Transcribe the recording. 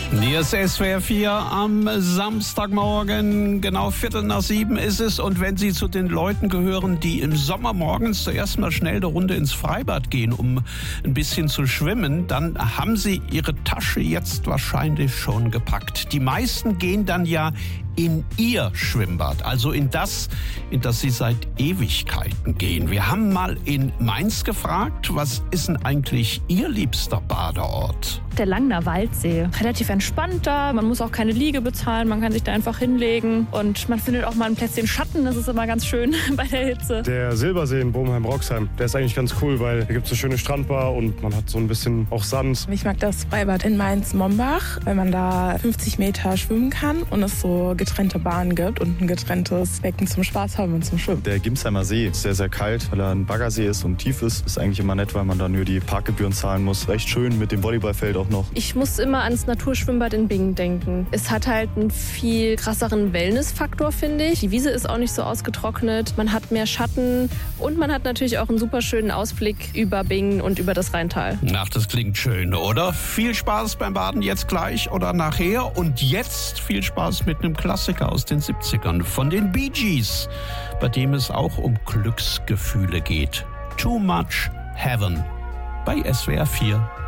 Hier ist SWR 4 am Samstagmorgen, genau 6:45 ist es. Und wenn Sie zu den Leuten gehören, die im Sommer morgens zuerst mal schnell eine Runde ins Freibad gehen, um ein bisschen zu schwimmen, dann haben Sie Ihre Tasche jetzt wahrscheinlich schon gepackt. Die meisten gehen dann ja in ihr Schwimmbad, also in das Sie seit Ewigkeiten gehen. Wir haben mal in Mainz gefragt, was ist denn eigentlich Ihr liebster Badeort? Der Langner Waldsee. Relativ entspannt da, man muss auch keine Liege bezahlen, man kann sich da einfach hinlegen und man findet auch mal ein Plätzchen Schatten, das ist immer ganz schön bei der Hitze. Der Silbersee in Bobenheim-Roxheim, der ist eigentlich ganz cool, weil da gibt es eine schöne Strandbar und man hat so ein bisschen auch Sand. Ich mag das Freibad in Mainz-Mombach, weil man da 50 Meter schwimmen kann und es so getrennte Bahnen gibt und ein getrenntes Becken zum Spaß haben und zum Schwimmen. Der Gimsheimer See ist sehr, sehr kalt, weil er ein Baggersee ist und tief ist. Ist eigentlich immer nett, weil man da nur die Parkgebühren zahlen muss. Recht schön mit dem Volleyballfeld auch noch. Ich muss immer ans Naturschwimmbad in Bingen denken. Es hat halt einen viel krasseren Wellness-Faktor, finde ich. Die Wiese ist auch nicht so ausgetrocknet. Man hat mehr Schatten und man hat natürlich auch einen super schönen Ausblick über Bingen und über das Rheintal. Ach, das klingt schön, oder? Viel Spaß beim Baden jetzt gleich oder nachher. Und jetzt viel Spaß mit einem Klassiker aus den 70ern von den Bee Gees, bei dem es auch um Glücksgefühle geht. Too Much Heaven bei SWR 4.